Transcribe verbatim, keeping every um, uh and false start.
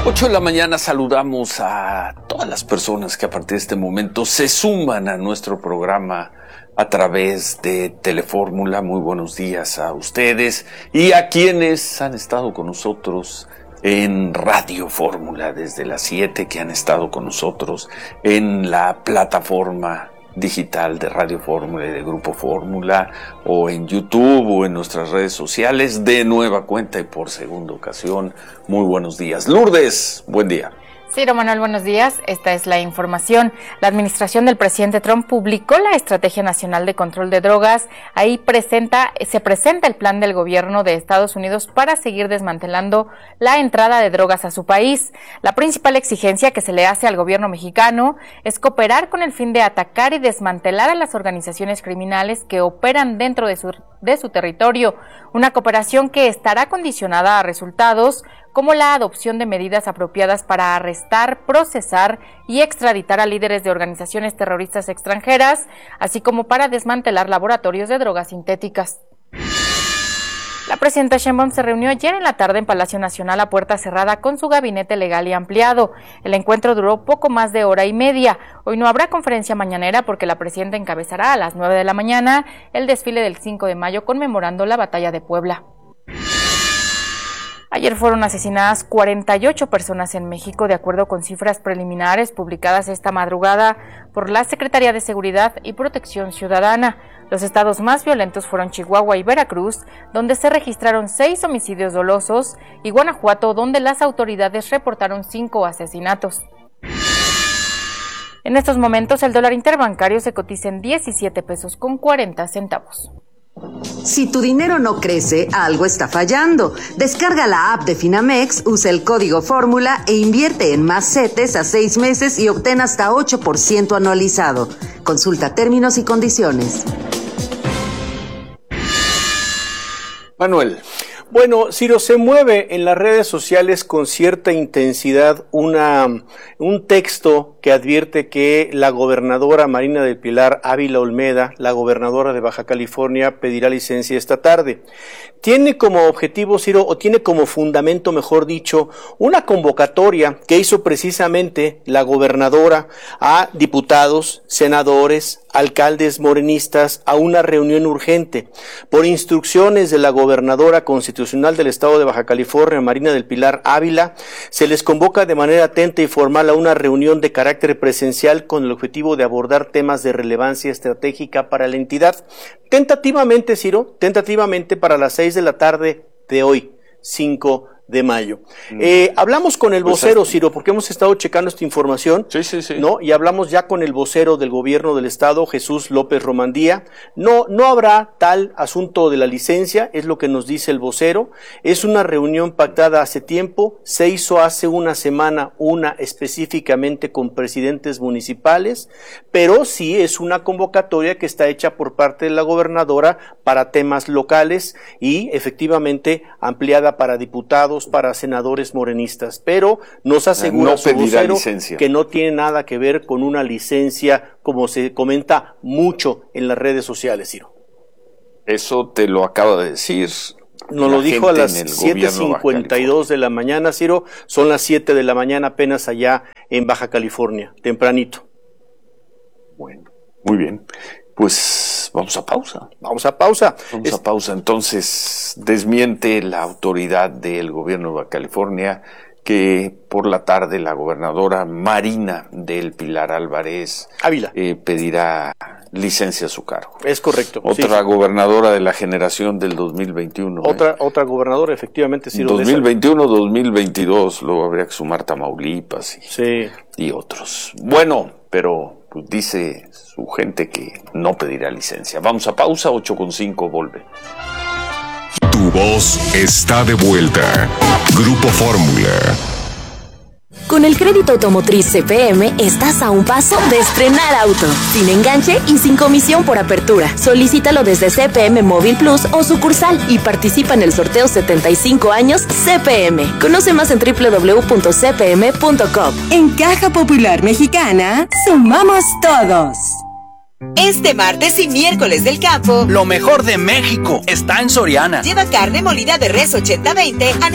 ocho de la mañana saludamos a todas las personas que a partir de este momento se suman a nuestro programa a través de Telefórmula. Muy buenos días a ustedes y a quienes han estado con nosotros en Radio Fórmula desde las siete, que han estado con nosotros en la plataforma digital de Radio Fórmula y de Grupo Fórmula, o en YouTube o en nuestras redes sociales de nueva cuenta y por segunda ocasión. Muy buenos días. Lourdes, buen día. Ciro Manuel, buenos días. Esta es la información. La administración del presidente Trump publicó la Estrategia Nacional de Control de Drogas. Ahí presenta, se presenta el plan del gobierno de Estados Unidos para seguir desmantelando la entrada de drogas a su país. La principal exigencia que se le hace al gobierno mexicano es cooperar con el fin de atacar y desmantelar a las organizaciones criminales que operan dentro de su, de su territorio. Una cooperación que estará condicionada a resultados como la adopción de medidas apropiadas para arrestar, procesar y extraditar a líderes de organizaciones terroristas extranjeras, así como para desmantelar laboratorios de drogas sintéticas. La presidenta Sheinbaum se reunió ayer en la tarde en Palacio Nacional a puerta cerrada con su gabinete legal y ampliado. El encuentro duró poco más de hora y media. Hoy no habrá conferencia mañanera porque la presidenta encabezará a las nueve de la mañana el desfile del cinco de mayo conmemorando la Batalla de Puebla. Ayer fueron asesinadas cuarenta y ocho personas en México, de acuerdo con cifras preliminares publicadas esta madrugada por la Secretaría de Seguridad y Protección Ciudadana. Los estados más violentos fueron Chihuahua y Veracruz, donde se registraron seis homicidios dolosos, y Guanajuato, donde las autoridades reportaron cinco asesinatos. En estos momentos, el dólar interbancario se cotiza en diecisiete pesos con cuarenta centavos. Si tu dinero no crece, algo está fallando. Descarga la app de Finamex, usa el código Fórmula e invierte en más CETES a seis meses y obtén hasta ocho por ciento anualizado. Consulta términos y condiciones. Manuel. Bueno, Ciro, se mueve en las redes sociales con cierta intensidad una, un texto que advierte que la gobernadora Marina del Pilar Ávila Olmeda, la gobernadora de Baja California, pedirá licencia esta tarde. Tiene como objetivo, Ciro, o tiene como fundamento, mejor dicho, una convocatoria que hizo precisamente la gobernadora a diputados, senadores, alcaldes morenistas a una reunión urgente. Por instrucciones de la gobernadora constitucional del estado de Baja California, Marina del Pilar Ávila, se les convoca de manera atenta y formal a una reunión de carácter presencial con el objetivo de abordar temas de relevancia estratégica para la entidad. Tentativamente, Ciro, tentativamente para las seis de la tarde de hoy, cinco de mayo. Eh, hablamos con el vocero, Ciro, porque hemos estado checando esta información, sí, sí, sí. ¿no? Y hablamos ya con el vocero del gobierno del estado, Jesús López Romandía. No, no habrá tal asunto de la licencia, es lo que nos dice el vocero. Es una reunión pactada hace tiempo, se hizo hace una semana una específicamente con presidentes municipales, pero sí es una convocatoria que está hecha por parte de la gobernadora para temas locales y efectivamente ampliada para diputados, para senadores morenistas, pero nos asegura no su vocero licencia. Que no tiene nada que ver con una licencia, como se comenta mucho en las redes sociales, Ciro. Eso te lo acaba de decir. Nos lo dijo a las siete cincuenta y dos de la mañana, Ciro. Son las siete de la mañana apenas allá en Baja California, tempranito. Bueno, muy bien. Pues vamos a pausa. Vamos a pausa. Vamos a pausa. Entonces, desmiente la autoridad del gobierno de Baja California que por la tarde la gobernadora Marina del Pilar Álvarez Ávila eh, pedirá licencia a su cargo. Es correcto. Otra sí. gobernadora de la generación del dos mil veintiuno. Otra ¿eh? otra gobernadora, efectivamente, Ciro. dos mil veintiuno, dos mil veintidós, luego habría que sumar Tamaulipas y, sí. y otros. Bueno, pero pues, dice su gente que no pedirá licencia. Vamos a pausa, ocho con cinco, volve. Tu voz está de vuelta. Grupo Fórmula. Con el crédito automotriz C P M estás a un paso de estrenar auto, sin enganche y sin comisión por apertura. Solicítalo desde C P M Móvil Plus o sucursal y participa en el sorteo setenta y cinco años C P M. Conoce más en doble u doble u doble u punto c p m punto com. En Caja Popular Mexicana, sumamos todos. Este martes y miércoles del campo, lo mejor de México está en Soriana. Lleva carne molida de res ochenta veinte a